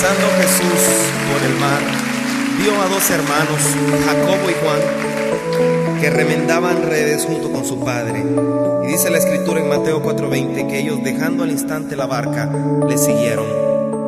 Pasando Jesús por el mar, vio a dos hermanos, Jacobo y Juan, que remendaban redes junto con su padre. Y dice la escritura en Mateo 4:20 que ellos, dejando al instante la barca, le siguieron.